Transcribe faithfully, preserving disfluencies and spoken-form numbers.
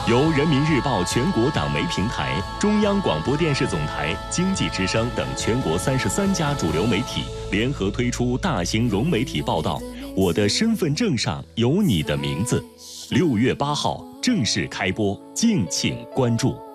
由人民日报全国党媒平台、中央广播电视总台、经济之声等全国三十三家主流媒体联合推出大型融媒体报道。我的身份证上有你的名字。六月八号正式开播，敬请关注。